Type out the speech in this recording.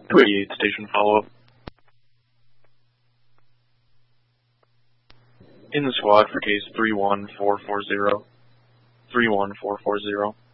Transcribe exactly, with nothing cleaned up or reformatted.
two eighty-eight station follow-up. In the squad for case three one four four zero. three one four four zero.